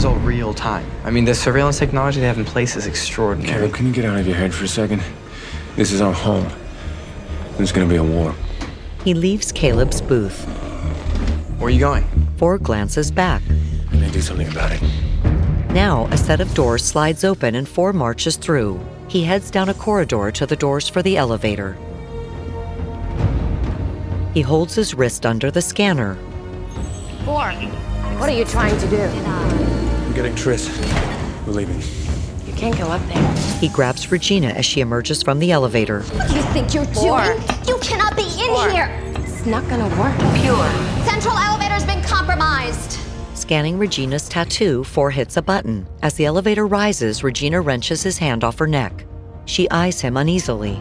all real time. I mean, the surveillance technology they have in place is extraordinary. Caleb, can you get out of your head for a second? This is our home. There's gonna be a war. He leaves Caleb's booth. Where are you going? Ford glances back. I need to do something about it. Now, a set of doors slides open and Ford marches through. He heads down a corridor to the doors for the elevator. He holds his wrist under the scanner. Ford, what are you trying to do? I'm getting Tris. We're leaving. You can't go up there. He grabs Regina as she emerges from the elevator. What do you think you're doing? You cannot be in here! It's not gonna work. Pure. Central elevator's been compromised. Scanning Regina's tattoo, Ford hits a button. As the elevator rises, Regina wrenches his hand off her neck. She eyes him uneasily.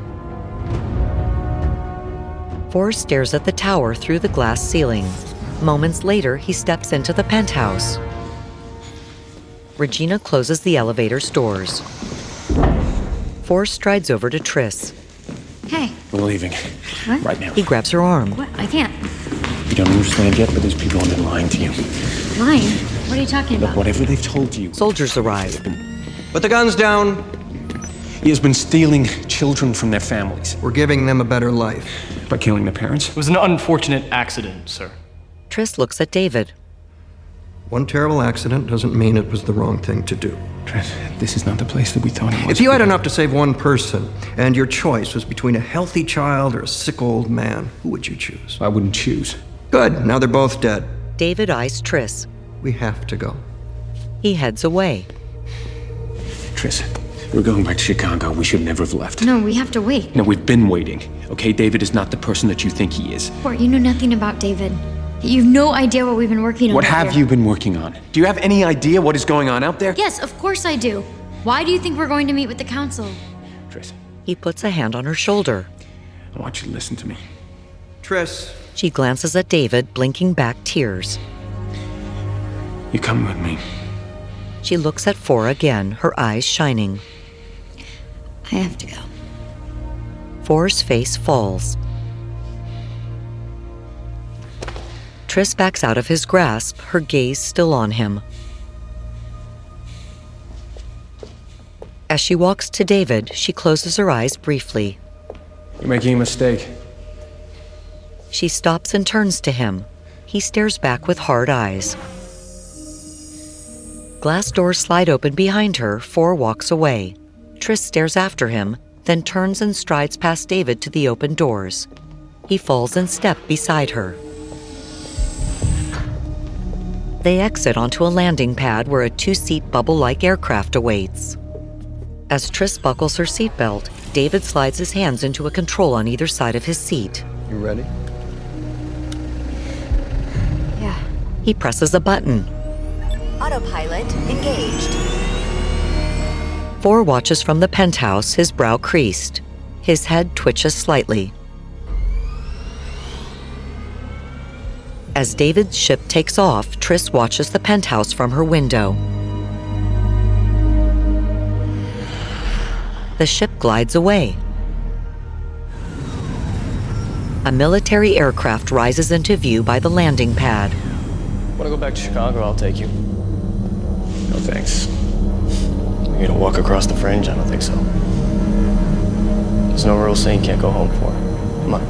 Ford stares at the tower through the glass ceiling. Moments later, he steps into the penthouse. Regina closes the elevator's doors. Ford strides over to Tris. Hey. We're leaving. What? Right now. He grabs her arm. What? I can't. You don't understand yet, but these people have been lying to you. Lying? What are you talking Look, about? whatever they've told you. Soldiers arrive. Put the guns down. He has been stealing children from their families. We're giving them a better life. By killing their parents? It was an unfortunate accident, sir. Tris looks at David. One terrible accident doesn't mean it was the wrong thing to do. Tris, this is not the place that we thought it was. If you had enough to save one person, and your choice was between a healthy child or a sick old man, who would you choose? I wouldn't choose. Good, now they're both dead. David eyes Tris. We have to go. He heads away. Tris, we're going back to Chicago. We should never have left. No, we have to wait. No, we've been waiting. Okay, David is not the person that you think he is. Ford, you know nothing about David. You have no idea what we've been working on. What out have here. you been working on? Do you have any idea what is going on out there? Yes, of course I do. Why do you think we're going to meet with the council? Tris, He puts a hand on her shoulder. I want you to listen to me. Tris. She glances at David, blinking back tears. You come with me. She looks at Ford again, her eyes shining. I have to go. Ford's face falls. Tris backs out of his grasp, her gaze still on him. As she walks to David, she closes her eyes briefly. You're making a mistake. She stops and turns to him. He stares back with hard eyes. Glass doors slide open behind her. Ford walks away. Tris stares after him, then turns and strides past David to the open doors. He falls in step beside her. They exit onto a landing pad where a two-seat bubble-like aircraft awaits. As Tris buckles her seatbelt, David slides his hands into a control on either side of his seat. You ready? Yeah. He presses a button. Autopilot engaged. Ford watches from the penthouse, his brow creased. His head twitches slightly. As David's ship takes off, Tris watches the penthouse from her window. The ship glides away. A military aircraft rises into view by the landing pad. Want to go back to Chicago? I'll take you. No thanks. You gonna walk across the fringe? I don't think so. There's no rule saying you can't go home for. Come on.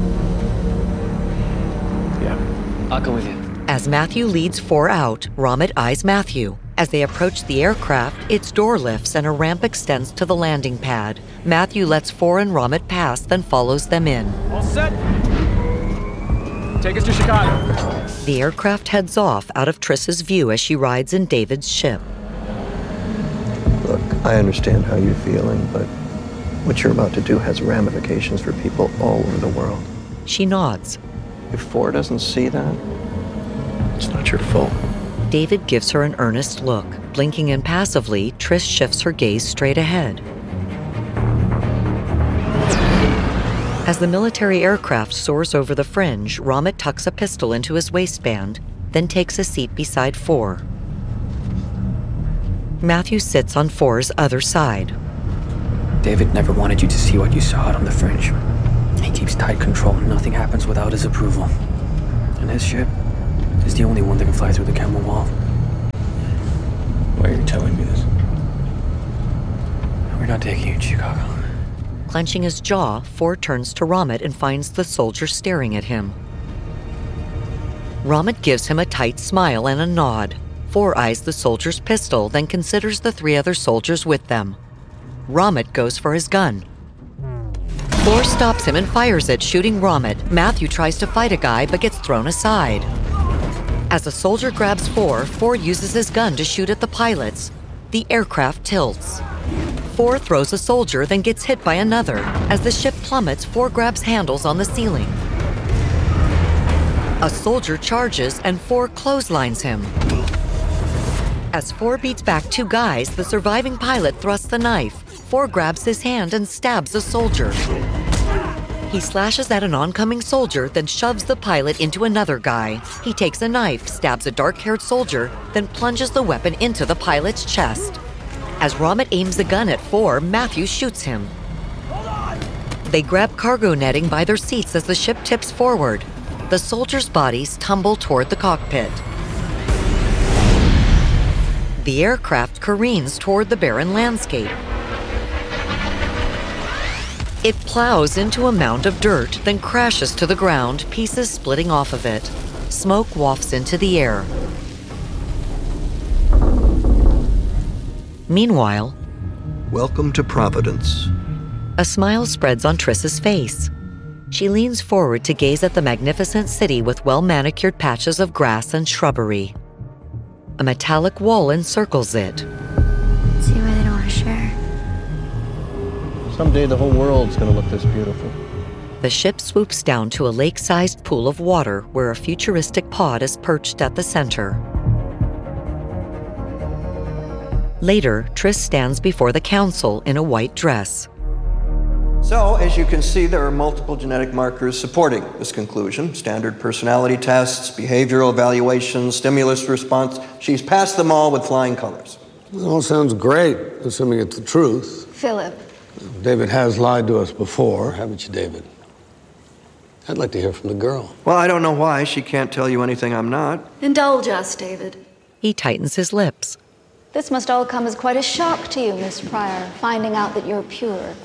Yeah. I'll go with you. As Matthew leads Ford out, Ramit eyes Matthew. As they approach the aircraft, its door lifts and a ramp extends to the landing pad. Matthew lets Ford and Ramit pass, then follows them in. All set. Take us to Chicago. The aircraft heads off out of Tris's view as she rides in David's ship. Look, I understand how you're feeling, but what you're about to do has ramifications for people all over the world. She nods. If Ford doesn't see that, it's not your fault. David gives her an earnest look. Blinking impassively, Tris shifts her gaze straight ahead. As the military aircraft soars over the fringe, Ramit tucks a pistol into his waistband, then takes a seat beside Ford. Matthew sits on Ford's other side. David never wanted you to see what you saw out on the fringe. He keeps tight control and nothing happens without his approval. And his ship is the only one that can fly through the Camel Wall. not taking you to Chicago. Clenching his jaw, Ford turns to Ramit and finds the soldier staring at him. Ramit gives him a tight smile and a nod. Ford eyes the soldier's pistol, then considers the 3 other soldiers with them. Ramit goes for his gun. Ford stops him and fires it, shooting Ramit. Matthew tries to fight a guy but gets thrown aside. As the soldier grabs Ford uses his gun to shoot at the pilots. The aircraft tilts. Ford throws a soldier, then gets hit by another. As the ship plummets, Ford grabs handles on the ceiling. A soldier charges and Ford clotheslines him. As Ford beats back 2 guys, the surviving pilot thrusts the knife. Ford grabs his hand and stabs a soldier. He slashes at an oncoming soldier, then shoves the pilot into another guy. He takes a knife, stabs a dark-haired soldier, then plunges the weapon into the pilot's chest. As Ramit aims the gun at Ford, Matthew shoots him. They grab cargo netting by their seats as the ship tips forward. The soldiers' bodies tumble toward the cockpit. The aircraft careens toward the barren landscape. It plows into a mound of dirt, then crashes to the ground, pieces splitting off of it. Smoke wafts into the air. Meanwhile, Welcome to Providence. a smile spreads on Triss's face. She leans forward to gaze at the magnificent city with well-manicured patches of grass and shrubbery. A metallic wall encircles it. See why they don't want to share. Someday the whole world's gonna look this beautiful. The ship swoops down to a lake-sized pool of water where a futuristic pod is perched at the center. Later, Triss stands before the council in a white dress. So, as you can see, there are multiple genetic markers supporting this conclusion. Standard personality tests, behavioral evaluations, stimulus response. She's passed them all with flying colors. It all sounds great, assuming it's the truth. Philip. David has lied to us before, haven't you, David? I'd like to hear from the girl. Well, I don't know why she can't tell you anything I'm not. Indulge us, David. He tightens his lips. This must all come as quite a shock to you, Miss Pryor, finding out that you're pure.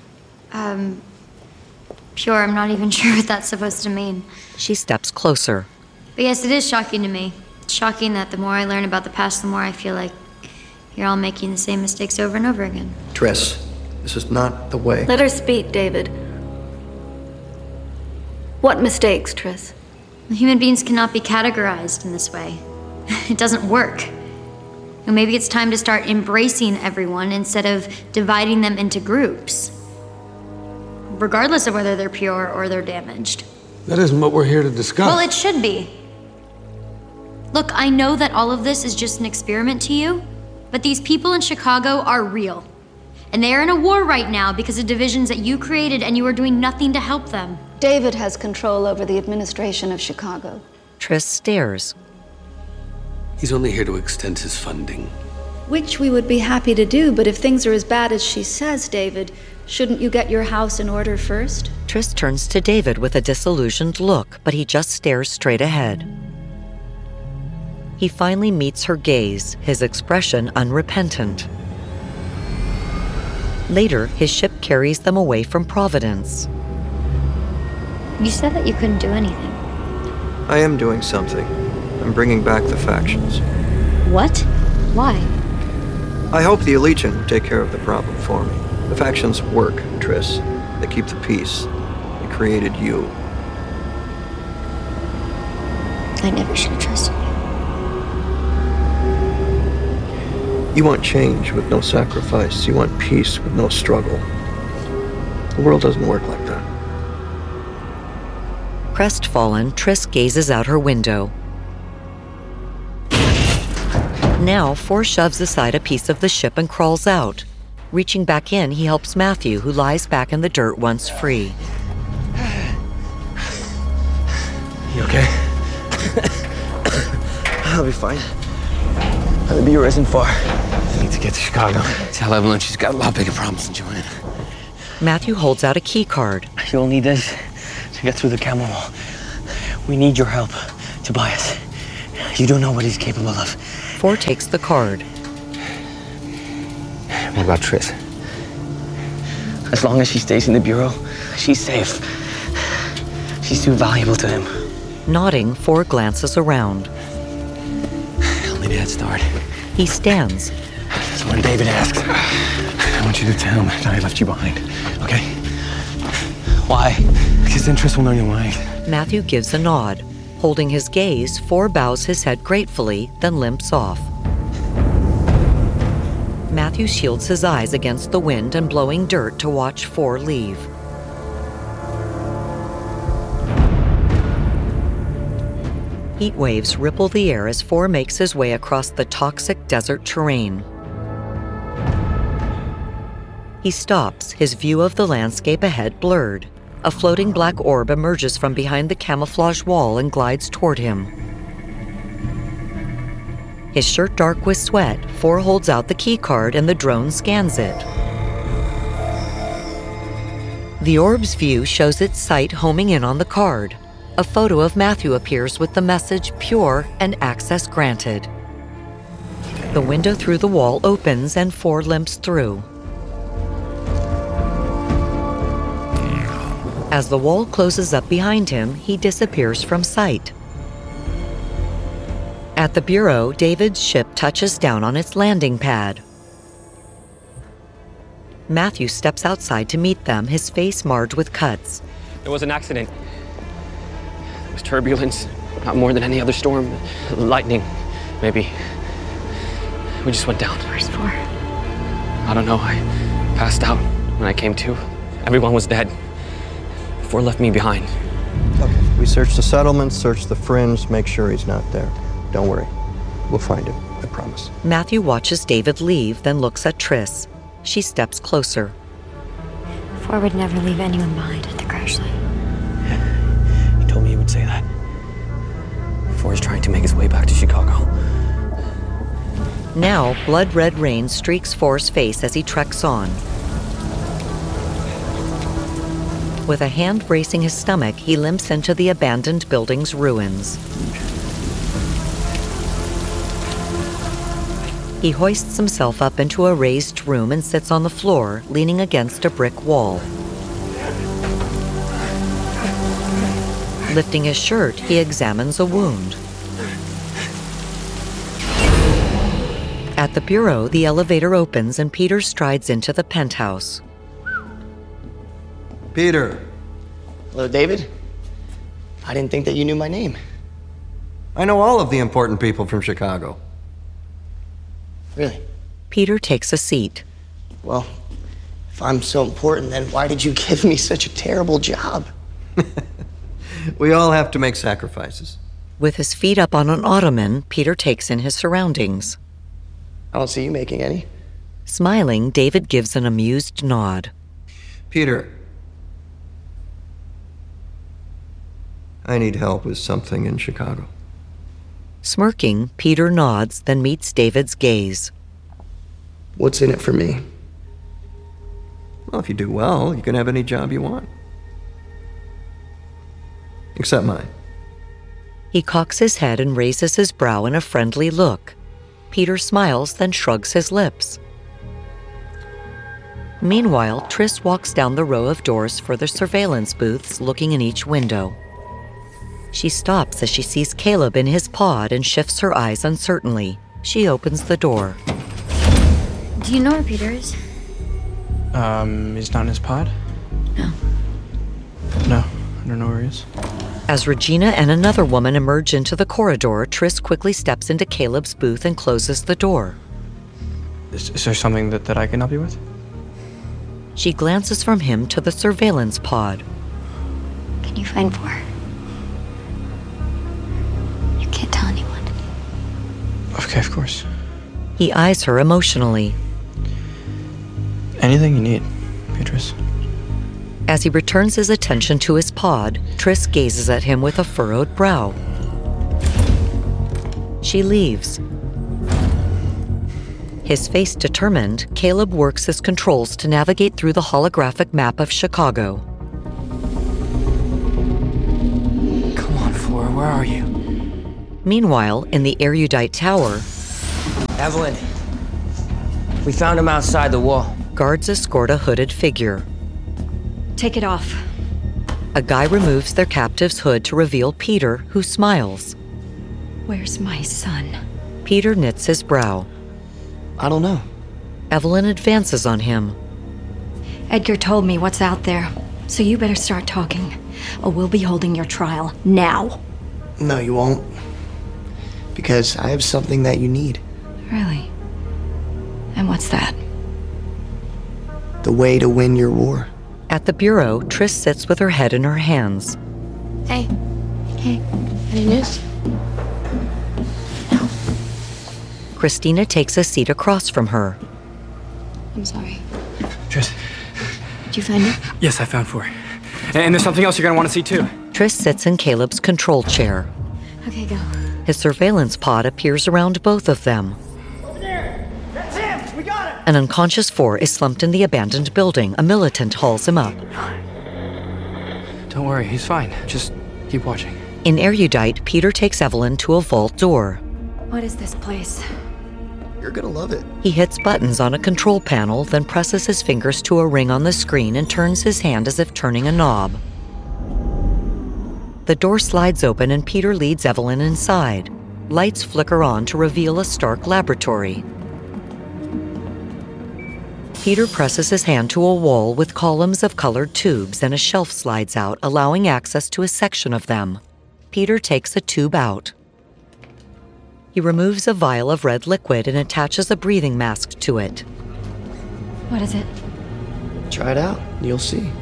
Pure, I'm not even sure what that's supposed to mean. She steps closer. But yes, it is shocking to me. It's shocking that the more I learn about the past, the more I feel like you're all making the same mistakes over and over again. Triss, this is not the way. Let her speak, David. What mistakes, Triss? Human beings cannot be categorized in this way. It doesn't work. And maybe it's time to start embracing everyone instead of dividing them into groups, regardless of whether they're pure or they're damaged. That isn't what we're here to discuss. Well, it should be. Look, I know that all of this is just an experiment to you, but these people in Chicago are real. And they are in a war right now because of divisions that you created, and you are doing nothing to help them. David has control over the administration of Chicago. Triss stares. He's only here to extend his funding. Which we would be happy to do, but if things are as bad as she says, David, shouldn't you get your house in order first? Triss turns to David with a disillusioned look, but he just stares straight ahead. He finally meets her gaze, his expression unrepentant. Later, his ship carries them away from Providence. You said that you couldn't do anything. I am doing something. I'm bringing back the factions. What? Why? I hope the Allegiant will take care of the problem for me. The factions work, Triss. They keep the peace. They created you. I never should have trusted you. You want change with no sacrifice. You want peace with no struggle. The world doesn't work like that. Crestfallen, Triss gazes out her window. Now, Ford shoves aside a piece of the ship and crawls out. Reaching back in, he helps Matthew, who lies back in the dirt once free. You okay? I'll be fine. The Bureau isn't far. I need to get to Chicago. Tell Evelyn she's got a lot bigger problems than Joanna. Matthew holds out a key card. You'll need this to get through the camel wall. We need your help, Tobias. You don't know what he's capable of. Ford takes the card. What about Triss? As long as she stays in the Bureau, she's safe. She's too valuable to him. Nodding, Ford glances around. I'll need a head start. He stands. So when David asks, I want you to tell him that I left you behind, okay? Why? Because then Tris will know you're lying. Matthew gives a nod. Holding his gaze, Ford bows his head gratefully, then limps off. Matthew shields his eyes against the wind and blowing dirt to watch Ford leave. Heat waves ripple the air as Ford makes his way across the toxic desert terrain. He stops, his view of the landscape ahead blurred. A floating black orb emerges from behind the camouflage wall and glides toward him. His shirt dark with sweat, Ford holds out the key card and the drone scans it. The orb's view shows its sight homing in on the card. A photo of Matthew appears with the message "Pure" and "Access granted." The window through the wall opens and Ford limps through. As the wall closes up behind him, he disappears from sight. At the Bureau, David's ship touches down on its landing pad. Matthew steps outside to meet them, his face marred with cuts. It was an accident. It was turbulence, not more than any other storm. Lightning, maybe. We just went down. Where's Ford? I don't know. I passed out when I came to. Everyone was dead. Ford left me behind. Okay, we searched the settlements, searched the fringe, make sure he's not there. Don't worry. We'll find him, I promise. Matthew watches David leave, then looks at Tris. She steps closer. Ford would never leave anyone behind at the crash site. He told me he would say that. Ford's trying to make his way back to Chicago. Now, blood-red rain streaks Ford's face as he treks on. With a hand bracing his stomach, he limps into the abandoned building's ruins. He hoists himself up into a raised room and sits on the floor, leaning against a brick wall. Lifting his shirt, he examines a wound. At the Bureau, the elevator opens and Peter strides into the penthouse. Peter. Hello, David. I didn't think that you knew my name. I know all of the important people from Chicago. Really? Peter takes a seat. Well, if I'm so important, then why did you give me such a terrible job? We all have to make sacrifices. With his feet up on an ottoman, Peter takes in his surroundings. I don't see you making any. Smiling, David gives an amused nod. Peter, I need help with something in Chicago. Smirking, Peter nods, then meets David's gaze. What's in it for me? Well, if you do well, you can have any job you want. Except mine. He cocks his head and raises his brow in a friendly look. Peter smiles, then shrugs his lips. Meanwhile, Tris walks down the row of doors for the surveillance booths, looking in each window. She stops as she sees Caleb in his pod and shifts her eyes uncertainly. She opens the door. Do you know where Peter is? He's not in his pod? No. No, I don't know where he is. As Regina and another woman emerge into the corridor, Tris quickly steps into Caleb's booth and closes the door. Is there something that I can help you with? She glances from him to the surveillance pod. Can you find Ford? You can't tell anyone. Okay, of course. He eyes her emotionally. Anything you need, Beatrice. As he returns his attention to his pod, Tris gazes at him with a furrowed brow. She leaves. His face determined, Caleb works his controls to navigate through the holographic map of Chicago. Come on, Flora, where are you? Meanwhile, in the erudite tower, Evelyn, we found him outside the wall. Guards escort a hooded figure. Take it off. A guy removes their captive's hood to reveal Peter, who smiles. Where's my son? Peter knits his brow. I don't know. Evelyn advances on him. Edgar told me what's out there, so you better start talking, or we'll be holding your trial now. No, you won't. Because I have something that you need. Really? And what's that? The way to win your war. At the bureau, Triss sits with her head in her hands. Hey. Hey. Any news? Christina takes a seat across from her. I'm sorry. Triss. Did you find it? Yes, I found 4. And there's something else you're gonna want to see too. Triss sits in Caleb's control chair. Okay, go. His surveillance pod appears around both of them. Over there! That's him! We got him! An unconscious 4 is slumped in the abandoned building. A militant hauls him up. Don't worry, he's fine. Just keep watching. In Erudite, Peter takes Evelyn to a vault door. What is this place? You're gonna love it. He hits buttons on a control panel, then presses his fingers to a ring on the screen and turns his hand as if turning a knob. The door slides open and Peter leads Evelyn inside. Lights flicker on to reveal a stark laboratory. Peter presses his hand to a wall with columns of colored tubes, and a shelf slides out, allowing access to a section of them. Peter takes a tube out. He removes a vial of red liquid and attaches a breathing mask to it. What is it? Try it out, and you'll see.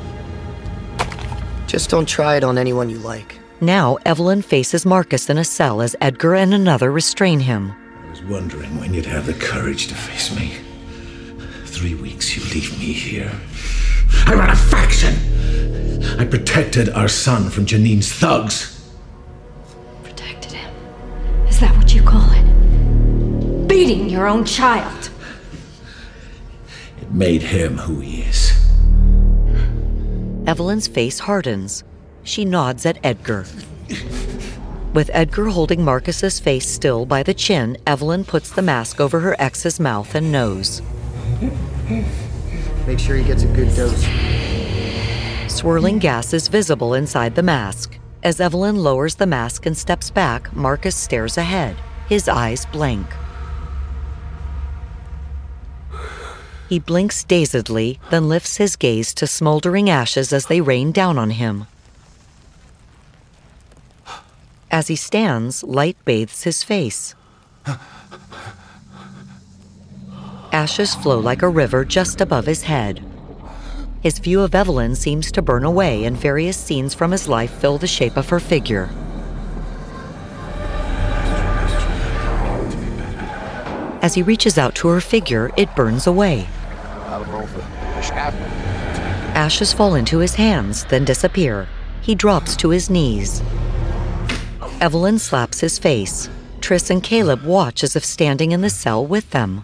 Just don't try it on anyone you like. Now, Evelyn faces Marcus in a cell as Edgar and another restrain him. I was wondering when you'd have the courage to face me. 3 weeks you leave me here. I ran a faction! I protected our son from Janine's thugs. Protected him. Is that what you call it? Beating your own child. It made him who he is. Evelyn's face hardens. She nods at Edgar. With Edgar holding Marcus's face still by the chin, Evelyn puts the mask over her ex's mouth and nose. Make sure he gets a good dose. Swirling gas is visible inside the mask. As Evelyn lowers the mask and steps back, Marcus stares ahead, his eyes blank. He blinks dazedly, then lifts his gaze to smoldering ashes as they rain down on him. As he stands, light bathes his face. Ashes flow like a river just above his head. His view of Evelyn seems to burn away, and various scenes from his life fill the shape of her figure. As he reaches out to her figure, it burns away. Ashes fall into his hands, then disappear. He drops to his knees. Evelyn slaps his face. Triss and Caleb watch as if standing in the cell with them.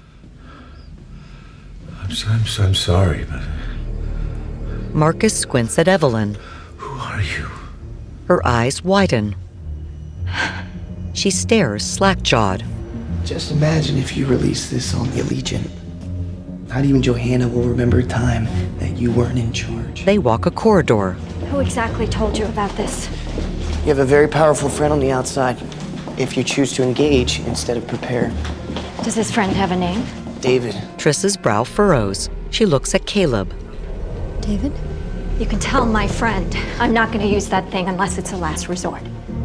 I'm sorry, but... Marcus squints at Evelyn. Who are you? Her eyes widen. She stares, slack-jawed. Just imagine if you release this on the Allegiant. Not even Johanna will remember a time that you weren't in charge. They walk a corridor. Who exactly told you about this? You have a very powerful friend on the outside. If you choose to engage instead of prepare. Does this friend have a name? David. Triss's brow furrows. She looks at Caleb. David? You can tell my friend. I'm not going to use that thing unless it's a last resort.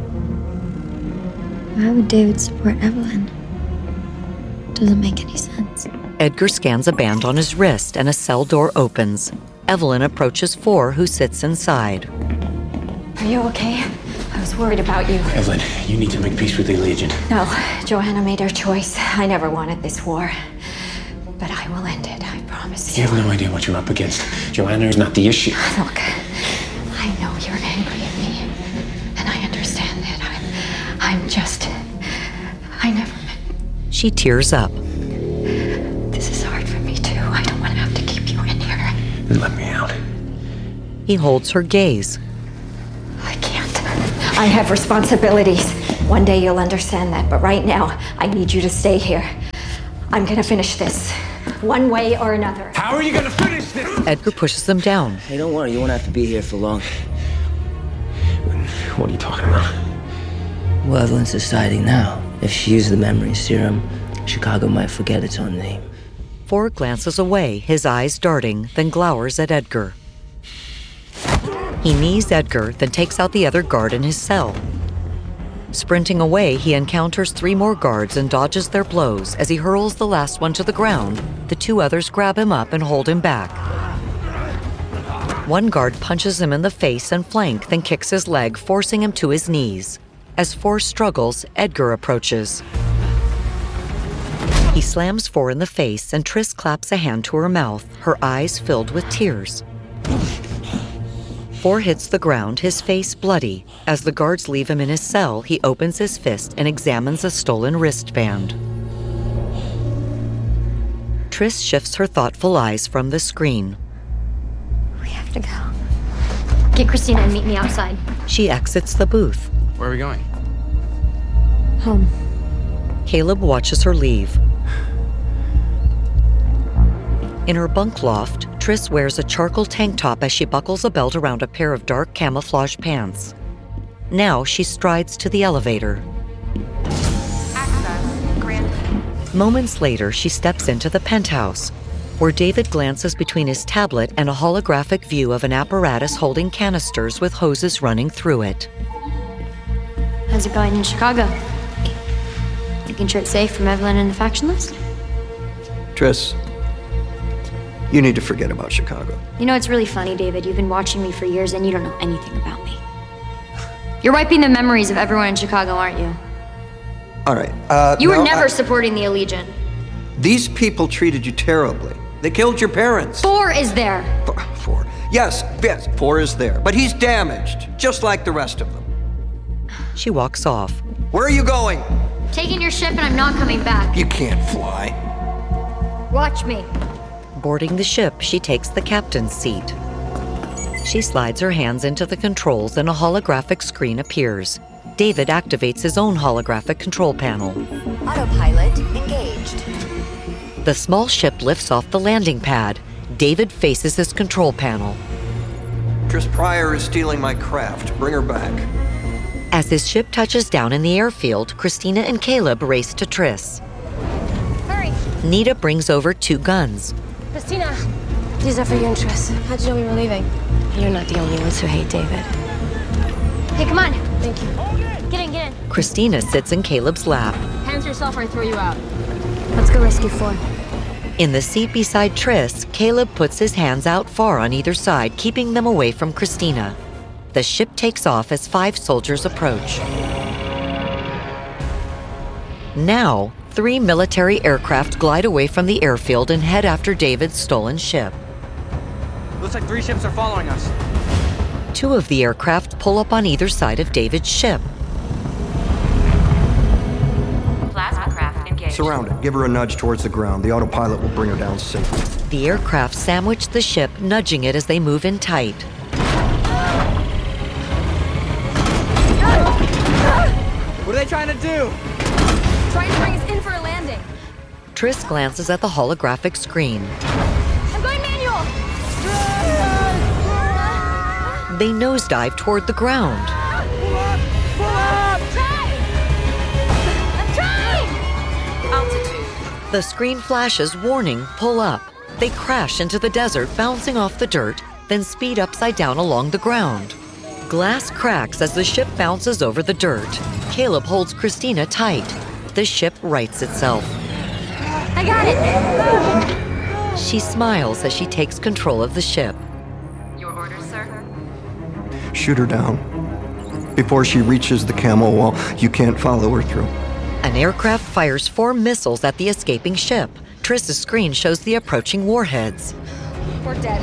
Why would David support Evelyn? Doesn't make any sense. Edgar scans a band on his wrist and a cell door opens. Evelyn approaches 4, who sits inside. Are you okay? I was worried about you. Evelyn, you need to make peace with the Legion. No, Johanna made her choice. I never wanted this war. But I will end it, I promise you. You have no idea what you're up against. Johanna is not the issue. Look, I know you're angry at me. And I understand that. I'm just... I never meant... She tears up. This is hard for me, too. I don't want to have to keep you in here. Then let me out. He holds her gaze. I can't. I have responsibilities. One day you'll understand that, but right now, I need you to stay here. I'm gonna finish this, one way or another. How are you gonna finish this? Edgar pushes him down. Hey, don't worry. You won't have to be here for long. What are you talking about? Well, Evelyn's deciding now. If she uses the memory serum, Chicago might forget its own name. Ford glances away, his eyes darting, then glowers at Edgar. He knees Edgar, then takes out the other guard in his cell. Sprinting away, he encounters 3 more guards and dodges their blows. As he hurls the last one to the ground, the 2 others grab him up and hold him back. One guard punches him in the face and flank, then kicks his leg, forcing him to his knees. As Ford struggles, Edgar approaches. He slams Ford in the face, and Triss claps a hand to her mouth, her eyes filled with tears. Ford hits the ground, his face bloody. As the guards leave him in his cell, he opens his fist and examines a stolen wristband. Triss shifts her thoughtful eyes from the screen. We have to go. Get Christina and meet me outside. She exits the booth. Where are we going? Home. Caleb watches her leave. In her bunk loft, Triss wears a charcoal tank top as she buckles a belt around a pair of dark camouflage pants. Now she strides to the elevator. Access granted. Moments later, she steps into the penthouse, where David glances between his tablet and a holographic view of an apparatus holding canisters with hoses running through it. How's it going in Chicago? Making sure it's safe from Evelyn and the faction list? Triss, you need to forget about Chicago. You know, it's really funny, David. You've been watching me for years and you don't know anything about me. You're wiping the memories of everyone in Chicago, aren't you? All right. You were never supporting the Allegiant. These people treated you terribly. They killed your parents. 4 is there. 4. Yes, 4 is there. But he's damaged, just like the rest of them. She walks off. Where are you going? Taking your ship and I'm not coming back. You can't fly. Watch me. Boarding the ship, she takes the captain's seat. She slides her hands into the controls and a holographic screen appears. David activates his own holographic control panel. Autopilot engaged. The small ship lifts off the landing pad. David faces his control panel. Triss Pryor is stealing my craft. Bring her back. As his ship touches down in the airfield, Christina and Caleb race to Triss. Hurry. Nita brings over 2 guns. Christina, these are for you and Triss. How'd you know we were leaving? You're not the only ones who hate David. Hey, come on. Thank you. Get in. Christina sits in Caleb's lap. Hands yourself or I throw you out. Let's go rescue 4. In the seat beside Triss, Caleb puts his hands out far on either side, keeping them away from Christina. The ship takes off as 5 soldiers approach. Now, 3 military aircraft glide away from the airfield and head after David's stolen ship. Looks like 3 ships are following us. 2 of the aircraft pull up on either side of David's ship. Plasma craft engaged. Surround it. Give her a nudge towards the ground. The autopilot will bring her down safely. The aircraft sandwich the ship, nudging it as they move in tight. What are they trying to do? Trying to bring us in for a landing. Triss glances at the holographic screen. I'm going manual. They nosedive toward the ground. Pull up! I'm trying! Altitude. The screen flashes, warning, pull up. They crash into the desert, bouncing off the dirt, then speed upside down along the ground. Glass cracks as the ship bounces over the dirt. Caleb holds Christina tight. The ship rights itself. I got it! She smiles as she takes control of the ship. Your orders, sir? Shoot her down. Before she reaches the camo wall, you can't follow her through. An aircraft fires 4 missiles at the escaping ship. Triss's screen shows the approaching warheads. We're dead.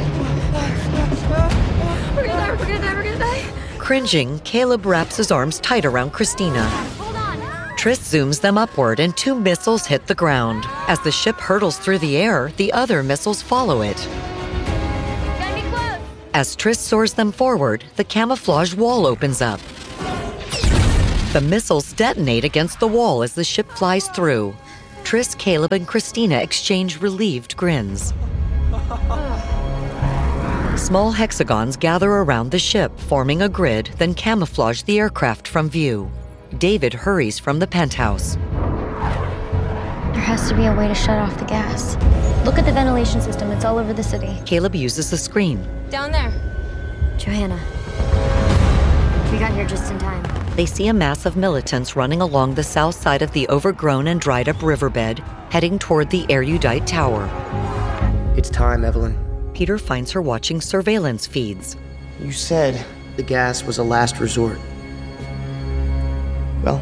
We're gonna die. Cringing, Caleb wraps his arms tight around Christina. Hold on. Triss zooms them upward and 2 missiles hit the ground. As the ship hurtles through the air, the other missiles follow it. Gotta be close. As Triss soars them forward, the camouflage wall opens up. The missiles detonate against the wall as the ship flies through. Triss, Caleb, and Christina exchange relieved grins. Small hexagons gather around the ship, forming a grid, then camouflage the aircraft from view. David hurries from the penthouse. There has to be a way to shut off the gas. Look at the ventilation system. It's all over the city. Caleb uses the screen. Down there. Johanna. We got here just in time. They see a mass of militants running along the south side of the overgrown and dried-up riverbed, heading toward the Erudite Tower. It's time, Evelyn. Peter finds her watching surveillance feeds. You said the gas was a last resort. Well,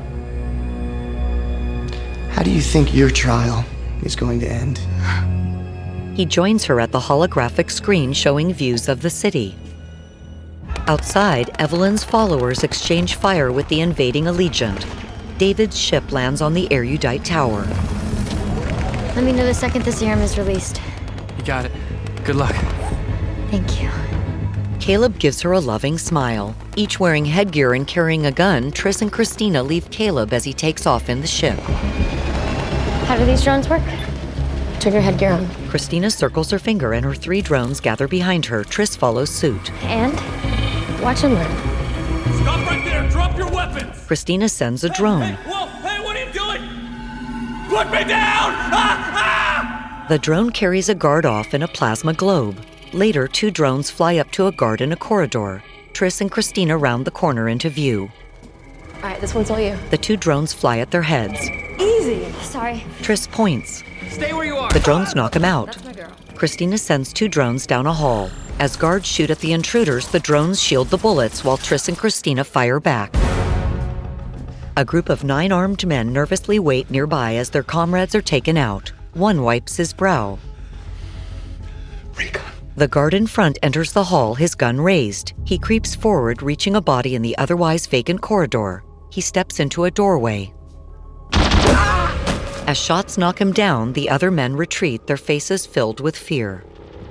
how do you think your trial is going to end? He joins her at the holographic screen showing views of the city. Outside, Evelyn's followers exchange fire with the invading Allegiant. David's ship lands on the Erudite Tower. Let me know the second the serum is released. You got it. Good luck. Thank you. Caleb gives her a loving smile. Each wearing headgear and carrying a gun, Triss and Christina leave Caleb as he takes off in the ship. How do these drones work? Turn your headgear on. Christina circles her finger and her 3 drones gather behind her. Triss follows suit. And? Watch and learn. Stop right there! Drop your weapons! Christina sends a drone. Whoa! Hey, what are you doing? Put me down! The drone carries a guard off in a plasma globe. Later, 2 drones fly up to a guard in a corridor. Triss and Christina round the corner into view. All right, this one's all you. The 2 drones fly at their heads. Easy. Sorry. Triss points. Stay where you are. The drones knock him out. That's my girl. Christina sends 2 drones down a hall. As guards shoot at the intruders, the drones shield the bullets while Triss and Christina fire back. A group of 9 armed men nervously wait nearby as their comrades are taken out. One wipes his brow. Recon. The guard in front enters the hall, his gun raised. He creeps forward, reaching a body in the otherwise vacant corridor. He steps into a doorway. As shots knock him down, the other men retreat, their faces filled with fear.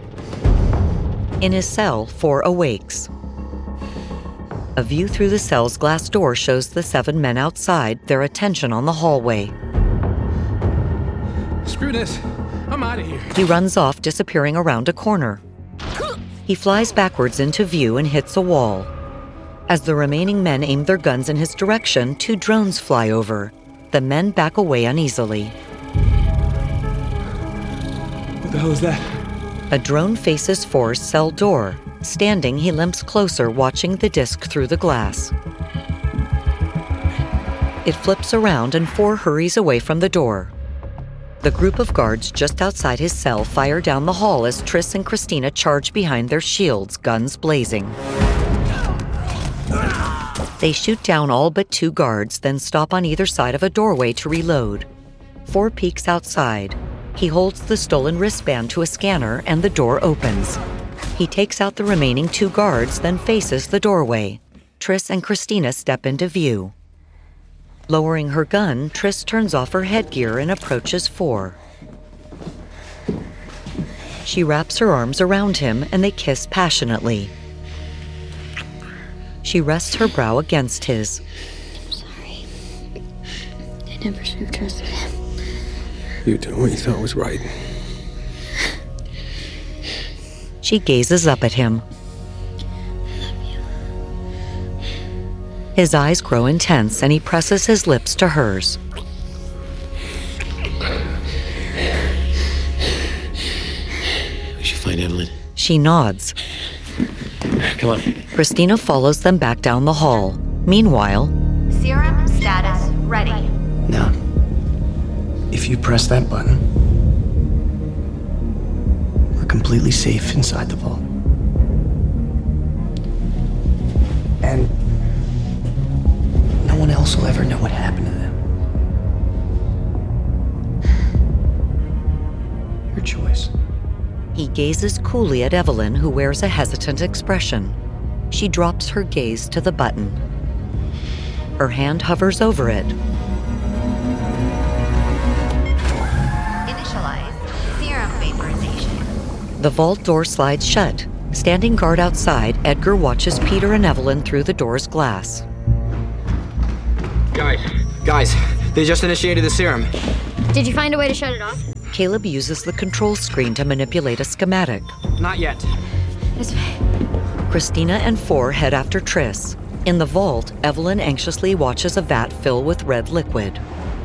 In his cell, 4 awakes. A view through the cell's glass door shows the 7 men outside, their attention on the hallway. Screw this. I'm out of here. He runs off, disappearing around a corner. He flies backwards into view and hits a wall. As the remaining men aim their guns in his direction, 2 drones fly over. The men back away uneasily. What the hell is that? A drone faces 4's cell door. Standing, he limps closer, watching the disc through the glass. It flips around and 4 hurries away from the door. The group of guards just outside his cell fire down the hall as Triss and Christina charge behind their shields, guns blazing. They shoot down all but 2 guards, then stop on either side of a doorway to reload. 4 peeks outside. He holds the stolen wristband to a scanner and the door opens. He takes out the remaining 2 guards, then faces the doorway. Triss and Christina step into view. Lowering her gun, Triss turns off her headgear and approaches 4. She wraps her arms around him and they kiss passionately. She rests her brow against his. I'm sorry. I never should have trusted him. You did what you thought was right. She gazes up at him. His eyes grow intense and he presses his lips to hers. We should find Evelyn. She nods. Come on. Christina follows them back down the hall. Meanwhile, Serum status ready. Now, if you press that button, we're completely safe inside the vault. And no one else will ever know what happened to them. Your choice. he gazes coolly at Evelyn, who wears a hesitant expression. She drops her gaze to the button. Her hand hovers over it. Initialize serum vaporization. The vault door slides shut. Standing guard outside, Edgar watches Peter and Evelyn through the door's glass. Guys, they just initiated the serum. Did you find a way to shut it off? Caleb uses the control screen to manipulate a schematic. Not yet. It's me. Christina and Four head after Triss. In the vault, Evelyn anxiously watches a vat fill with red liquid.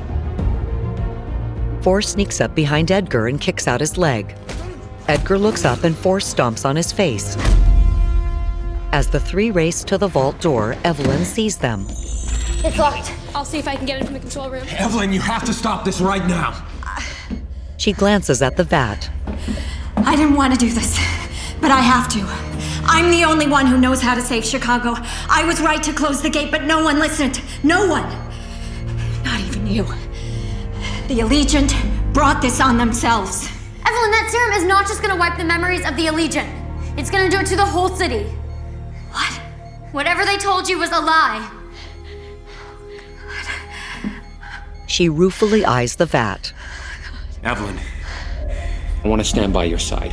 Four sneaks up behind Edgar and kicks out his leg. Edgar looks up and Four stomps on his face. As the three race to the vault door, Evelyn sees them. It's locked. I'll see if I can get it from the control room. Evelyn, you have to stop this right now. She glances at the vat. I didn't want to do this, but I have to. I'm the only one who knows how to save Chicago. I was right to close the gate, but no one listened. No one. Not even you. The Allegiant brought this on themselves. Evelyn, that serum is not just gonna wipe the memories of the Allegiant. It's gonna do it to the whole city. What? Whatever they told you was a lie. She ruefully eyes the vat. Evelyn, I want to stand by your side.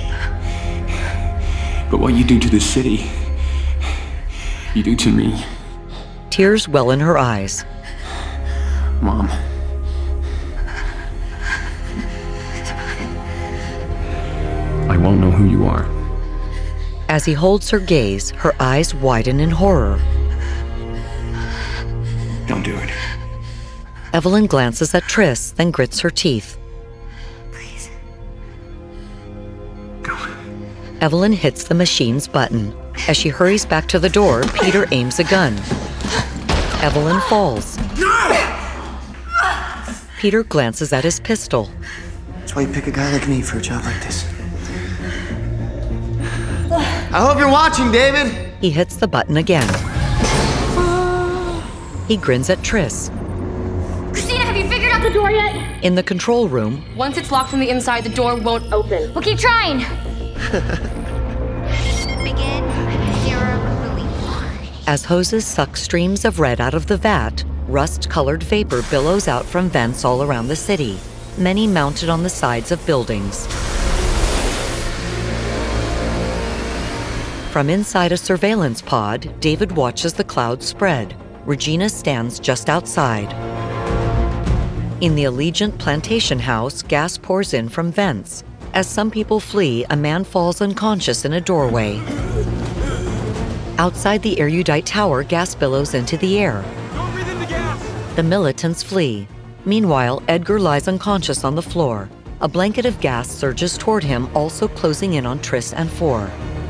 But what you do to the city, you do to me. Tears well in her eyes. Mom. I won't know who you are. As he holds her gaze, her eyes widen in horror. Don't do it. Evelyn glances at Triss, then grits her teeth. Please. Go. Evelyn hits the machine's button. As she hurries back to the door, Peter aims a gun. Evelyn falls. Peter glances at his pistol. That's why you pick a guy like me for a job like this. I hope you're watching, David! He hits the button again. He grins at Triss. Christina, have you figured out the door yet? In the control room, Once it's locked from the inside, the door won't open. We'll keep trying. Begin serum release. as hoses suck streams of red out of the vat, rust-colored vapor billows out from vents all around the city, many mounted on the sides of buildings. From inside a surveillance pod, David watches the clouds spread. Regina stands just outside. In the Allegiant plantation house, gas pours in from vents. As some people flee, a man falls unconscious in a doorway. Outside the erudite tower, gas billows into the air. Don't breathe in the gas! The militants flee. Meanwhile, Edgar lies unconscious on the floor. A blanket of gas surges toward him, also closing in on Triss and Four.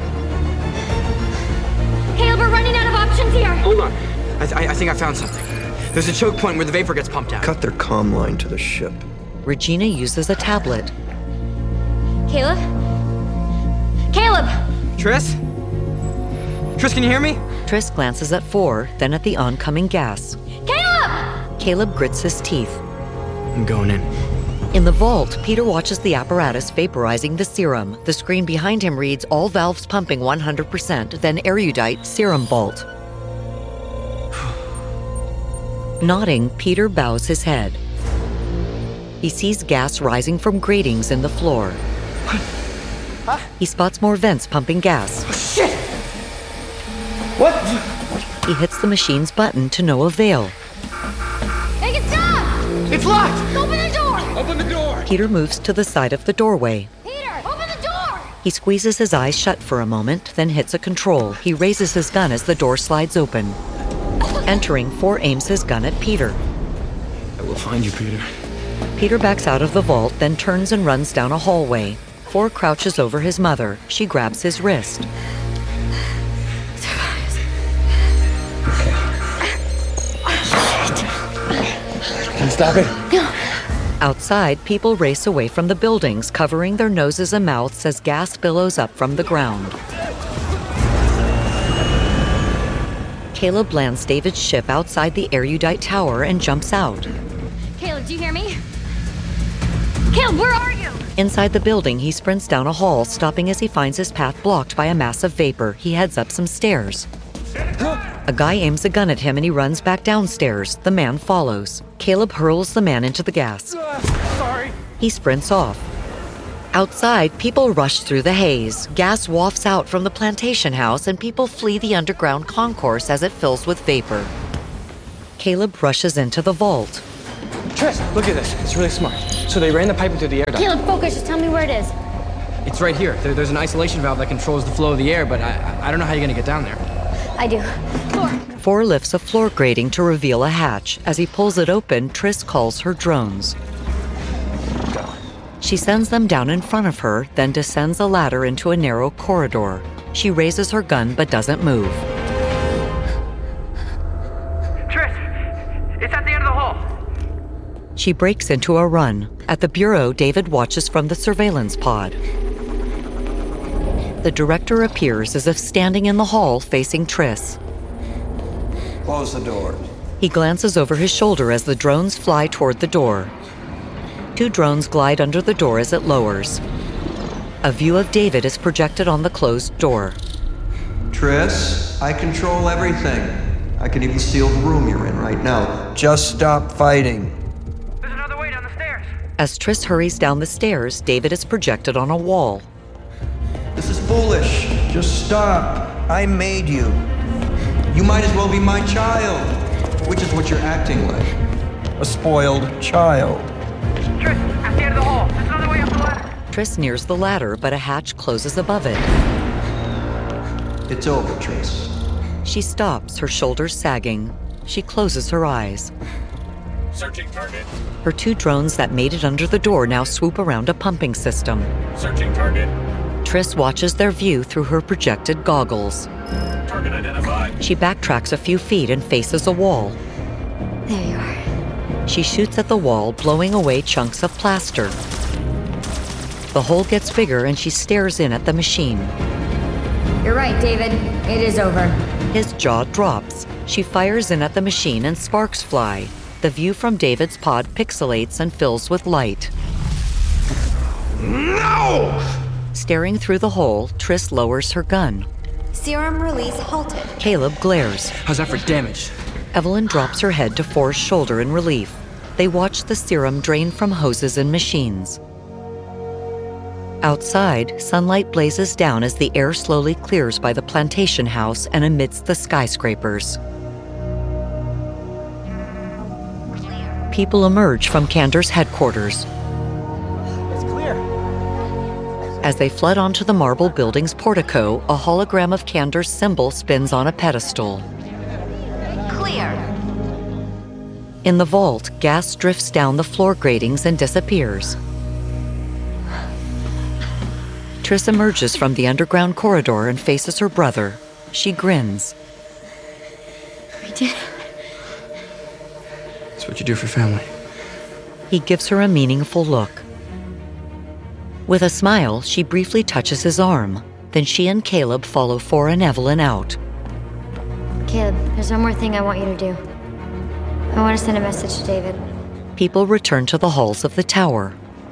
Caleb, we're running out of options here. Hold on. I think I found something. There's a choke point where the vapor gets pumped out. Cut their comm line to the ship. Regina uses a tablet. Caleb? Caleb! Triss? Triss, can you hear me? Triss glances at Four, then at the oncoming gas. Caleb! Caleb grits his teeth. I'm going in. In the vault, Peter watches the apparatus vaporizing the serum. The screen behind him reads all valves pumping 100%, then erudite serum vault. Nodding, Peter bows his head. He sees gas rising from gratings in the floor. Huh? He spots more vents pumping gas. Oh, shit! What? He hits the machine's button to no avail. Make it stop! It's locked! Open the door! Open the door! Peter moves to the side of the doorway. Peter, open the door! He squeezes his eyes shut for a moment, then hits a control. He raises his gun as the door slides open. Entering, Four aims his gun at Peter. I will find you, Peter. Peter backs out of the vault, then turns and runs down a hallway. Four crouches over his mother. She grabs his wrist. Can you stop it? Outside, people race away from the buildings, covering their noses and mouths as gas billows up from the ground. Caleb lands David's ship outside the erudite tower and jumps out. Caleb, do you hear me? Caleb, where are you? Inside the building, he sprints down a hall, stopping as he finds his path blocked by a mass of vapor. He heads up some stairs. A guy aims a gun at him and he runs back downstairs. The man follows. Caleb hurls the man into the gas. Sorry. He sprints off. Outside, people rush through the haze. Gas wafts out from the plantation house and people flee the underground concourse as it fills with vapor. Caleb rushes into the vault. Triss, look at this. It's really smart. So they ran the pipe into the air duct. Caleb, focus. Just tell me where it is. It's right here. There's an isolation valve that controls the flow of the air, but I don't know how you're gonna get down there. I do. Floor. Four lifts a floor grating to reveal a hatch. As he pulls it open, Triss calls her drones. She sends them down in front of her, then descends a ladder into a narrow corridor. She raises her gun but doesn't move. Triss! It's at the end of the hall! She breaks into a run. At the bureau, David watches from the surveillance pod. The director appears as if standing in the hall facing Triss. Close the doors. He glances over his shoulder as the drones fly toward the door. Two drones glide under the door as it lowers. A view of David is projected on the closed door. Triss, I control everything. I can even seal the room you're in right now. Just stop fighting. There's another way down the stairs. As Triss hurries down the stairs, David is projected on a wall. This is foolish. Just stop. I made you. You might as well be my child, which is what you're acting like. A spoiled child. Triss, at the end of the hall. There's another way up the ladder. Triss nears the ladder, but a hatch closes above it. It's over, Triss. She stops, her shoulders sagging. She closes her eyes. Searching target. Her two drones that made it under the door now swoop around a pumping system. Searching target. Triss watches their view through her projected goggles. Target identified. She backtracks a few feet and faces a wall. There you are. She shoots at the wall, blowing away chunks of plaster. The hole gets bigger and she stares in at the machine. You're right, David. It is over. His jaw drops. She fires in at the machine and sparks fly. The view from David's pod pixelates and fills with light. No! Staring through the hole, Triss lowers her gun. Serum release halted. Caleb glares. How's that for damage? Evelyn drops her head to Forrest's shoulder in relief. They watch the serum drain from hoses and machines. Outside, sunlight blazes down as the air slowly clears by the plantation house and amidst the skyscrapers. People emerge from Kandor's headquarters. It's clear. As they flood onto the marble building's portico, a hologram of Kandor's symbol spins on a pedestal. Clear. In the vault, gas drifts down the floor gratings and disappears. Triss emerges from the underground corridor and faces her brother. She grins. We did it. That's what you do for family. He gives her a meaningful look. With a smile, she briefly touches his arm. Then she and Caleb follow For and Evelyn out. Caleb, there's one more thing I want you to do. I want to send a message to David. People return to the halls of the tower.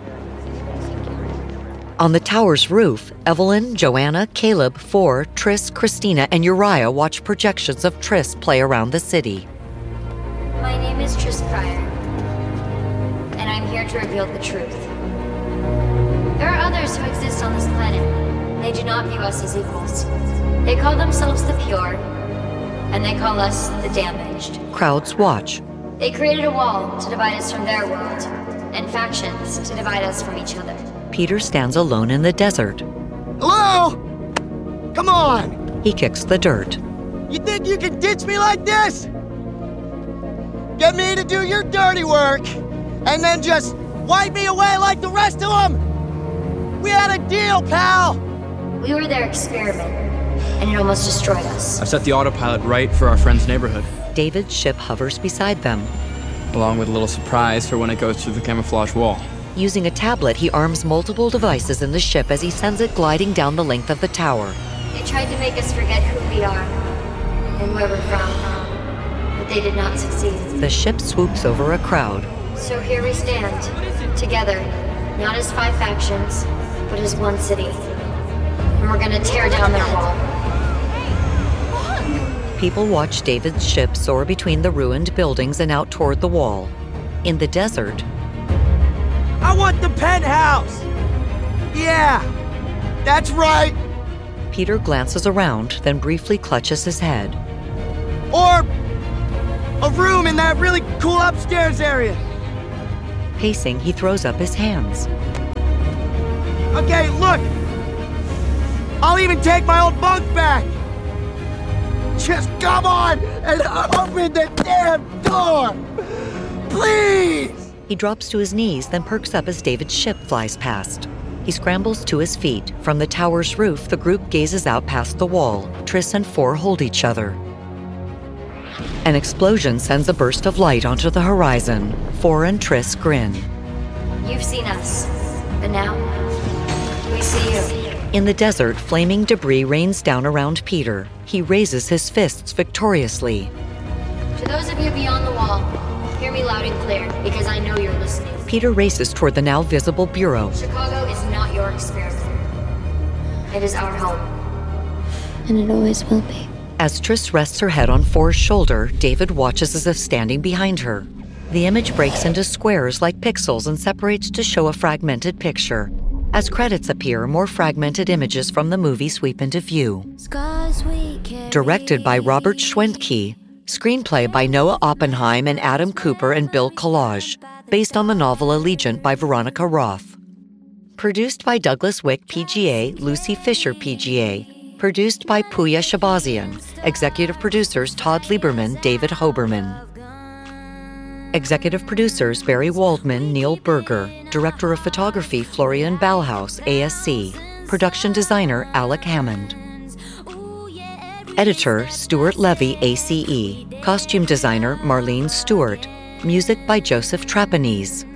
On the tower's roof, Evelyn, Joanna, Caleb, For, Triss, Christina, and Uriah watch projections of Triss play around the city. My name is Triss Pryor, and I'm here to reveal the truth. There are others who exist on this planet. They do not view us as equals. They call themselves the pure, and they call us the damaged. Crowds watch. They created a wall to divide us from their world, and factions to divide us from each other. Peter stands alone in the desert. Hello? Come on! He kicks the dirt. You think you can ditch me like this? Get me to do your dirty work, and then just wipe me away like the rest of them? We had a deal, pal! We were their experiment, and it almost destroyed us. I've set the autopilot right for our friend's neighborhood. David's ship hovers beside them. Along with a little surprise for when it goes through the camouflage wall. Using a tablet, he arms multiple devices in the ship as he sends it gliding down the length of the tower. They tried to make us forget who we are and where we're from, but they did not succeed. The ship swoops over a crowd. So here we stand, together, not as 5 factions, but as one city. And we're gonna tear down their wall. People watch David's ship soar between the ruined buildings and out toward the wall. In the desert, I want the penthouse! Yeah, that's right! Peter glances around, then briefly clutches his head. Or a room in that really cool upstairs area. Pacing, he throws up his hands. Okay, look! I'll even take my old bunk back! Just come on and open the damn door! Please! He drops to his knees, then perks up as David's ship flies past. He scrambles to his feet. From the tower's roof, the group gazes out past the wall. Triss and Four hold each other. An explosion sends a burst of light onto the horizon. Four and Triss grin. You've seen us, but now we see you. In the desert, flaming debris rains down around Peter. He raises his fists victoriously. To those of you beyond the wall, hear me loud and clear, because I know you're listening. Peter races toward the now visible bureau. Chicago is not your experiment. It is our home. And it always will be. As Triss rests her head on Four's shoulder, David watches as if standing behind her. The image breaks into squares like pixels and separates to show a fragmented picture. As credits appear, more fragmented images from the movie sweep into view. Directed by Robert Schwentke, screenplay by Noah Oppenheim and Adam Cooper and Bill Collage, based on the novel Allegiant by Veronica Roth. Produced by Douglas Wick, PGA, Lucy Fisher, PGA. Produced by Pooya Shabazian. Executive producers Todd Lieberman, David Hoberman. Executive producers Barry Waldman, Neil Berger. Director of photography Florian Ballhaus, ASC. Production designer Alec Hammond. Editor Stuart Levy, ACE. Costume designer Marlene Stewart. Music by Joseph Trapanese.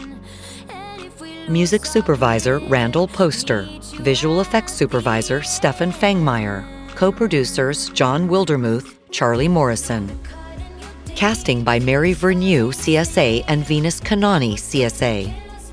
Music supervisor Randall Poster. Visual effects supervisor Stefan Fangmeyer. Co-producers John Wildermuth, Charlie Morrison. Casting by Mary Vernew, CSA, and Venus Kanani, CSA.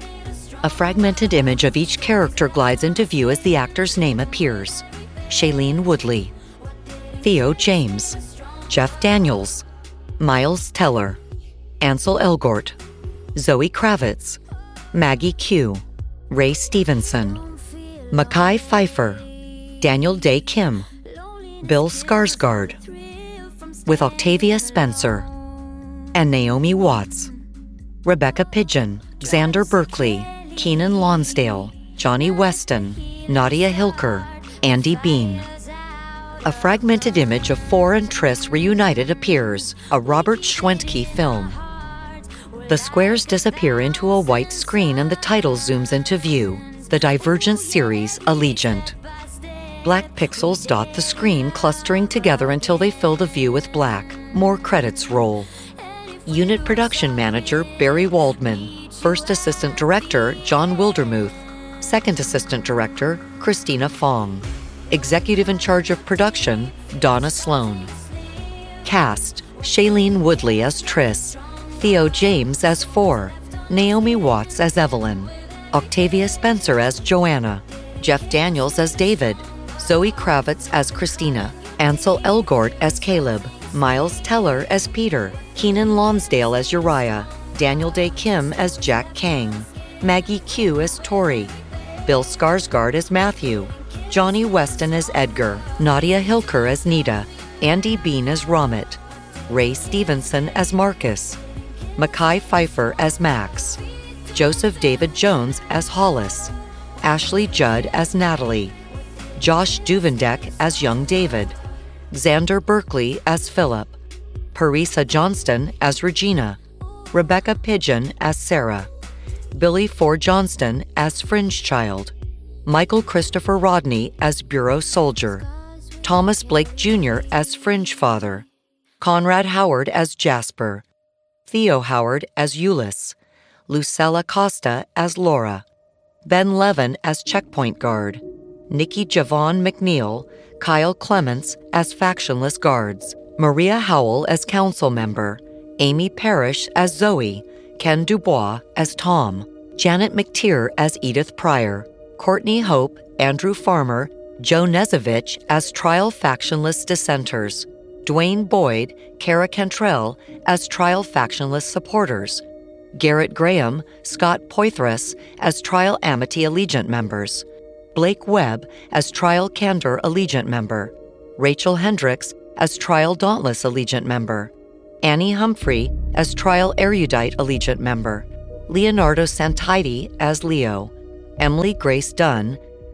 A fragmented image of each character glides into view as the actor's name appears. Shailene Woodley. Theo James. Jeff Daniels. Miles Teller. Ansel Elgort. Zoe Kravitz. Maggie Q. Ray Stevenson. Mackay Pfeiffer. Daniel Day Kim. Bill Skarsgård. With Octavia Spencer. And Naomi Watts. Rebecca Pidgeon. Xander Berkeley. Keenan Lonsdale. Johnny Weston. Nadia Hilker. Andy Bean. A fragmented image of Four and Triss reunited appears, a Robert Schwentke film. The squares disappear into a white screen and the title zooms into view, the Divergent series Allegiant. Black pixels dot the screen, clustering together until they fill the view with black. More credits roll. Unit Production Manager Barry Waldman. First Assistant Director John Wildermuth. Second Assistant Director Christina Fong. Executive in charge of production Donna Sloan. Cast: Shailene Woodley as Triss, Theo James as Four, Naomi Watts as Evelyn, Octavia Spencer as Joanna, Jeff Daniels as David, Zoe Kravitz as Christina, Ansel Elgort as Caleb, Miles Teller as Peter, Keenan Lonsdale as Uriah, Daniel Day Kim as Jack Kang, Maggie Q as Tori, Bill Skarsgård as Matthew, Johnny Weston as Edgar, Nadia Hilker as Nita, Andy Bean as Ramit, Ray Stevenson as Marcus, Mackay Pfeiffer as Max, Joseph David Jones as Hollis, Ashley Judd as Natalie, Josh Duvendek as young David, Xander Berkeley as Philip, Parisa Johnston as Regina, Rebecca Pidgeon as Sarah, Billy Ford Johnston as Fringe Child, Michael Christopher Rodney as Bureau Soldier, Thomas Blake Jr. as Fringe Father, Conrad Howard as Jasper, Theo Howard as Euless, Lucella Costa as Laura, Ben Levin as Checkpoint Guard, Nikki Javon McNeil, Kyle Clements as Factionless Guards, Maria Howell as Council Member, Amy Parrish as Zoe, Ken Dubois as Tom, Janet McTeer as Edith Pryor, Courtney Hope, Andrew Farmer, Joe Nezevich as Trial Factionless Dissenters, Dwayne Boyd, Kara Cantrell as Trial Factionless Supporters, Garrett Graham, Scott Poitras as Trial Amity Allegiant Members, Blake Webb as Trial Candor Allegiant Member, Rachel Hendricks as Trial Dauntless Allegiant Member, Annie Humphrey as Trial Erudite Allegiant Member, Leonardo Santidi as Leo, Emily Grace Dunn,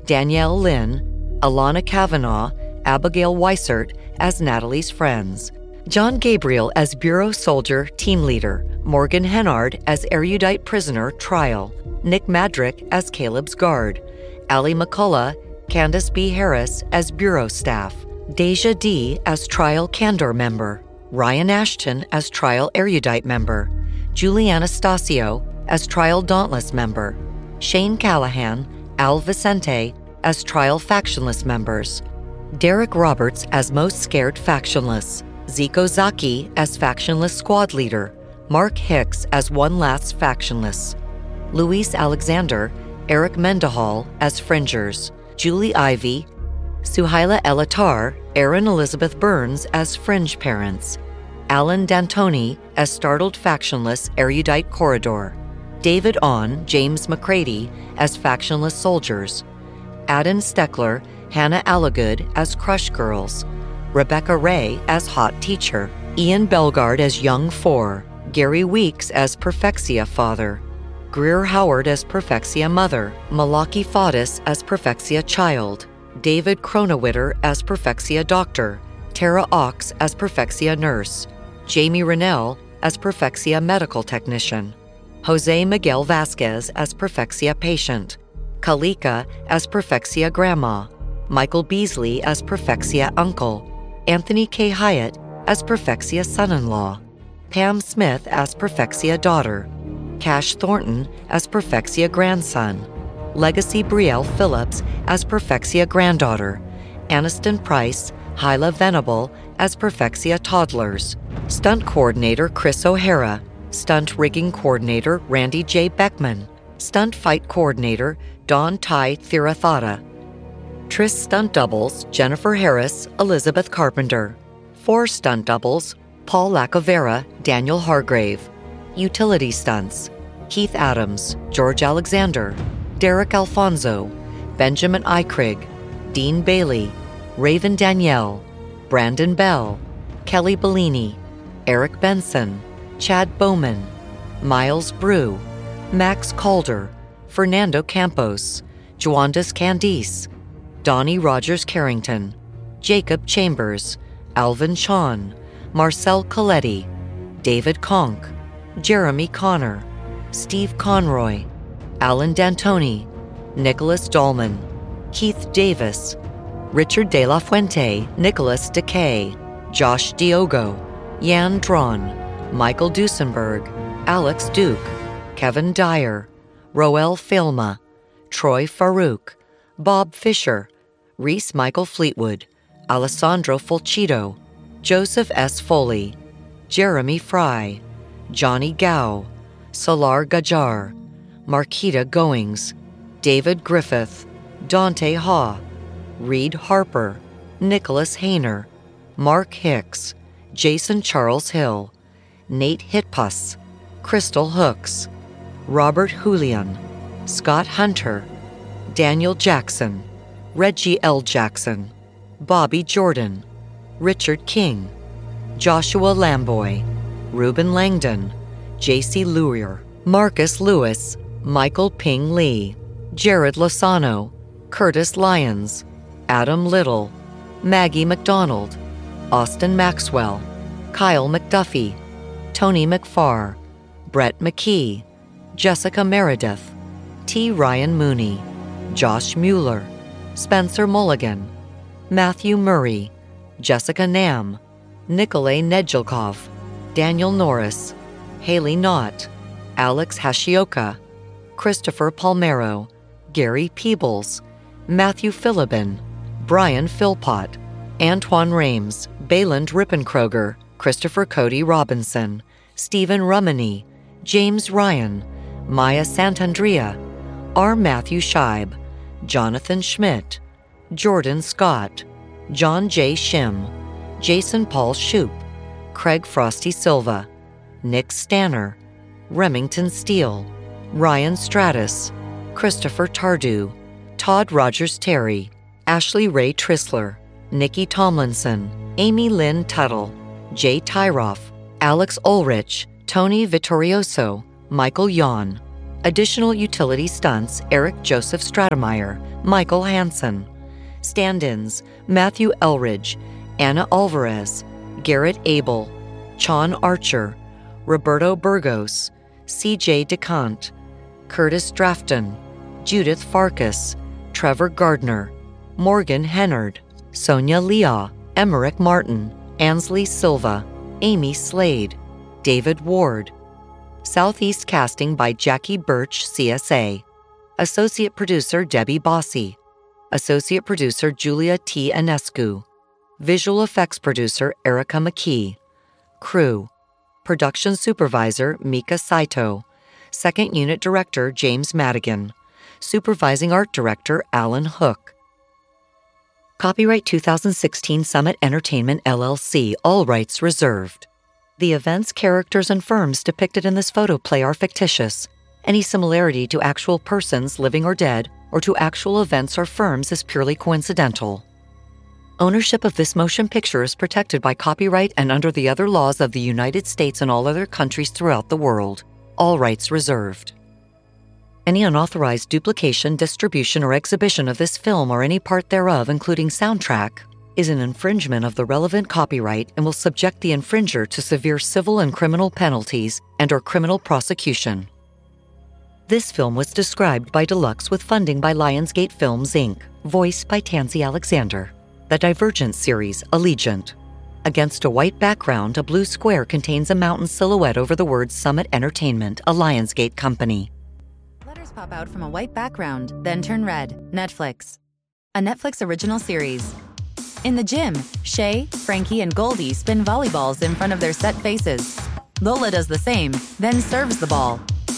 Danielle Lynn, Alana Kavanaugh, Abigail Weissert as Natalie's friends, John Gabriel as Bureau Soldier Team Leader, Morgan Hennard as Erudite Prisoner Trial, Nick Madrick as Caleb's guard, Allie McCullough, Candace B. Harris as Bureau Staff, Deja D. as Trial Candor Member, Ryan Ashton as Trial Erudite Member, Julie Anastasio as Trial Dauntless Member, Shane Callahan, Al Vicente as Trial Factionless Members, Derek Roberts as Most Scared Factionless, Zico Zaki as Factionless Squad Leader, Mark Hicks as One Last Factionless, Luis Alexander, Eric Mendahal as Fringers, Julie Ivy, Suhaila Elatar, Erin Elizabeth Burns as Fringe Parents, Alan D'Antoni as Startled Factionless Erudite Corridor, David On, James McCready as Factionless Soldiers, Adam Steckler, Hannah Allagood as Crush Girls, Rebecca Ray as Hot Teacher, Ian Belgard as Young Four, Gary Weeks as Perfexia Father, Greer Howard as Perfexia Mother, Malaki Fadis as Perfexia Child, David Cronawitter as Perfexia Doctor, Tara Ox as Perfexia Nurse, Jamie Rennell as Perfexia Medical Technician, Jose Miguel Vasquez as Perfexia Patient, Kalika as Perfexia Grandma, Michael Beasley as Perfexia Uncle, Anthony K. Hyatt as Perfexia Son-in-Law, Pam Smith as Perfexia Daughter, Cash Thornton as Perfexia Grandson, Legacy Brielle Phillips as Perfexia Granddaughter, Aniston Price, Hyla Venable as Perfexia Toddlers, Stunt Coordinator Chris O'Hara, Stunt Rigging Coordinator Randy J. Beckman, Stunt Fight Coordinator Dawn Ty Thirathata, Tris Stunt Doubles Jennifer Harris, Elizabeth Carpenter, 4 Stunt Doubles Paul Lacovera, Daniel Hargrave, Utility Stunts Keith Adams, George Alexander, Derek Alfonso, Benjamin Eichrig, Dean Bailey, Raven Danielle, Brandon Bell, Kelly Bellini, Eric Benson, Chad Bowman, Miles Brew, Max Calder, Fernando Campos, Juandis Candice, Donnie Rogers Carrington, Jacob Chambers, Alvin Shawn, Marcel Coletti, David Conk, Jeremy Connor, Steve Conroy, Alan D'Antoni, Nicholas Dahlman, Keith Davis, Richard De La Fuente, Nicholas Decay, Josh Diogo, Jan Drawn, Michael Duesenberg, Alex Duke, Kevin Dyer, Roel Filma, Troy Farouk, Bob Fisher, Reese Michael Fleetwood, Alessandro Fulcito, Joseph S. Foley, Jeremy Fry, Johnny Gao, Salar Gajar, Marquita Goings, David Griffith, Dante Haw, Reed Harper, Nicholas Hayner, Mark Hicks, Jason Charles Hill, Nate Hitpuss, Crystal Hooks, Robert Julian, Scott Hunter, Daniel Jackson, Reggie L. Jackson, Bobby Jordan, Richard King, Joshua Lamboy, Reuben Langdon, J.C. Luer, Marcus Lewis, Michael Ping Lee, Jared Lozano, Curtis Lyons, Adam Little, Maggie McDonald, Austin Maxwell, Kyle McDuffie, Tony McFarr, Brett McKee, Jessica Meredith, T. Ryan Mooney, Josh Mueller, Spencer Mulligan, Matthew Murray, Jessica Nam, Nikolay Nedjelkov, Daniel Norris, Haley Knott, Alex Hashioka, Christopher Palmero, Gary Peebles, Matthew Philibin, Brian Philpott, Antoine Rames, Bayland Rippenkroger, Christopher Cody Robinson, Stephen Rumany, James Ryan, Maya Santandrea, R. Matthew Scheib, Jonathan Schmidt, Jordan Scott, John J. Shim, Jason Paul Shoup, Craig Frosty Silva, Nick Stanner, Remington Steele, Ryan Stratus, Christopher Tardew, Todd Rogers Terry, Ashley Ray Trisler, Nikki Tomlinson, Amy Lynn Tuttle, Jay Tyroff, Alex Ulrich, Tony Vittorioso, Michael Yon, Additional utility stunts, Eric Joseph Stratemeyer, Michael Hansen. Stand-ins, Matthew Elridge, Anna Alvarez, Garrett Abel, Chon Archer, Roberto Burgos, C.J. DeCant, Curtis Drafton, Judith Farkas, Trevor Gardner, Morgan Hennard, Sonia Leah, Emmerich Martin, Ansley Silva, Amy Slade, David Ward. Southeast casting by Jackie Birch, CSA. Associate producer Debbie Bossi. Associate producer Julia T. Anescu. Visual effects producer Erica McKee. Crew. Production supervisor Mika Saito. Second unit director James Madigan. Supervising art director Alan Hook. Copyright 2016 Summit Entertainment LLC, all rights reserved. The events, characters, and firms depicted in this photoplay are fictitious. Any similarity to actual persons, living or dead, or to actual events or firms is purely coincidental. Ownership of this motion picture is protected by copyright and under the other laws of the United States and all other countries throughout the world. All rights reserved. Any unauthorized duplication, distribution, or exhibition of this film or any part thereof, including soundtrack, is an infringement of the relevant copyright and will subject the infringer to severe civil and criminal penalties and/or criminal prosecution. This film was described by Deluxe with funding by Lionsgate Films, Inc., voiced by Tansy Alexander. The Divergent series, Allegiant. Against a white background, a blue square contains a mountain silhouette over the words Summit Entertainment, a Lionsgate company. Letters pop out from a white background, then turn red. Netflix. A Netflix original series. In the gym, Shay, Frankie, and Goldie spin volleyballs in front of their set faces. Lola does the same, then serves the ball.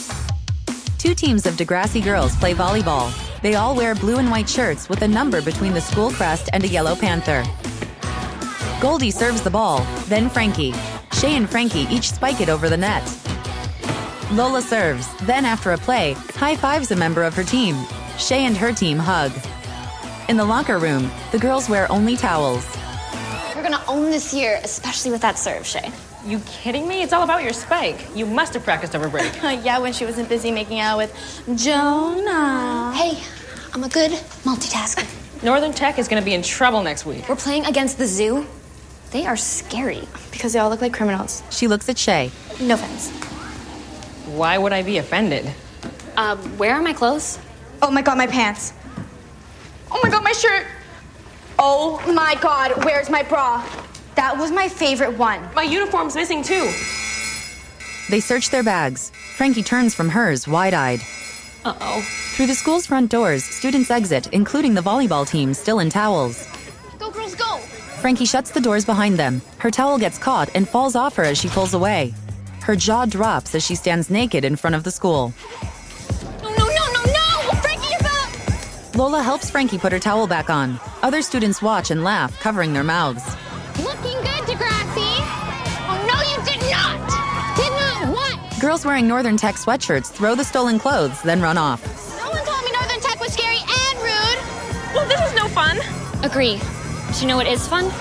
Two teams of Degrassi girls play volleyball. They all wear blue and white shirts with a number between the school crest and a yellow panther. Goldie serves the ball, then Frankie. Shay and Frankie each spike it over the net. Lola serves, then after a play, high-fives a member of her team. Shay and her team hug. In the locker room, the girls wear only towels. We're gonna own this year, especially with that serve, Shay. You kidding me? It's all about your spike. You must have practiced over break. Yeah, when she wasn't busy making out with Jonah. Hey, I'm a good multitasker. Northern Tech is going to be in trouble next week. We're playing against the zoo. They are scary because they all look like criminals. She looks at Shay. No offense. Why would I be offended? Where are my clothes? Oh my god, my pants. Oh my god, my shirt. Oh my god, where's my bra? That was my favorite one. My uniform's missing too. They search their bags. Frankie turns from hers, wide-eyed. Uh-oh. Through the school's front doors, students exit, including the volleyball team still in towels. Go, girls, go! Frankie shuts the doors behind them. Her towel gets caught and falls off her as she pulls away. Her jaw drops as she stands naked in front of the school. No! Frankie, you're back! Lola helps Frankie put her towel back on. Other students watch and laugh, covering their mouths. Looking good, Degrassi! Oh, no, you did not! Did not what? Girls wearing Northern Tech sweatshirts throw the stolen clothes, then run off. No one told me Northern Tech was scary and rude! Well, this is no fun. Agree. But you know what is fun?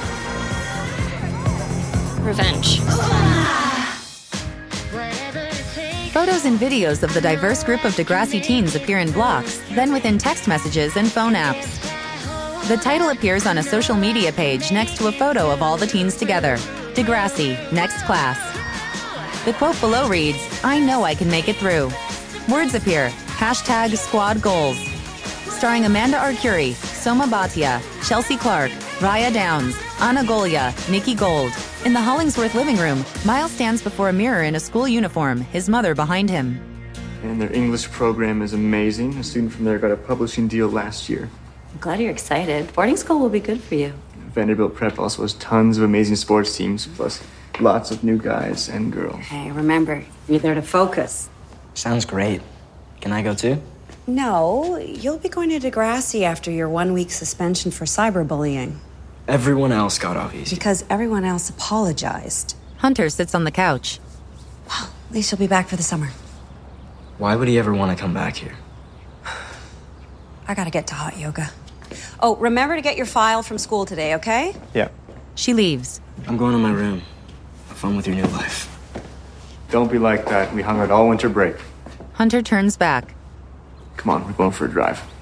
Revenge. Photos and videos of the diverse group of Degrassi teens appear in blocks, then within text messages and phone apps. The title appears on a social media page next to a photo of all the teens together. Degrassi, next class. The quote below reads, "I know I can make it through." Words appear, hashtag squad goals. Starring Amanda Arcuri, Soma Bhatia, Chelsea Clark, Raya Downs, Anna Golia, Nikki Gold. In the Hollingsworth living room, Miles stands before a mirror in a school uniform, his mother behind him. And their English program is amazing. A student from there got a publishing deal last year. I'm glad you're excited. Boarding school will be good for you. Vanderbilt Prep also has tons of amazing sports teams, plus lots of new guys and girls. Hey, remember, you're there to focus. Sounds great. Can I go too? No, you'll be going to Degrassi after your 1-week suspension for cyberbullying. Everyone else got off easy. Because everyone else apologized. Hunter sits on the couch. Well, at least you'll be back for the summer. Why would he ever want to come back here? I gotta get to hot yoga. Oh, remember to get your file from school today, okay? Yeah. She leaves. I'm going to my room. Have fun with your new life. Don't be like that. We hung out all winter break. Hunter turns back. Come on, we're going for a drive.